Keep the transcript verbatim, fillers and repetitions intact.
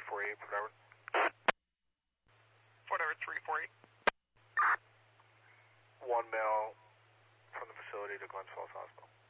forty-eight, Fort Edward. Fort Edward three forty-eight. One male from the facility to Glens Falls Hospital.